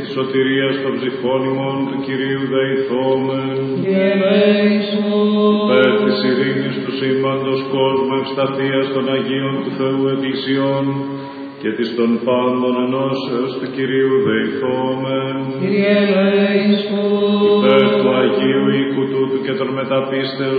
της σωτηρίας των ψυχών ημών του Κυρίου δεηθόμεν. Υπέρ της ειρήνης του σύμπαντος κόσμου ευσταθίας των Αγίων του Θεού Εκκλησιών και της των πάντων ενώσεως του Κυρίου δεηθόμεν. Υπέρ του Αγίου οίκου τούτου και των μεταπίστεως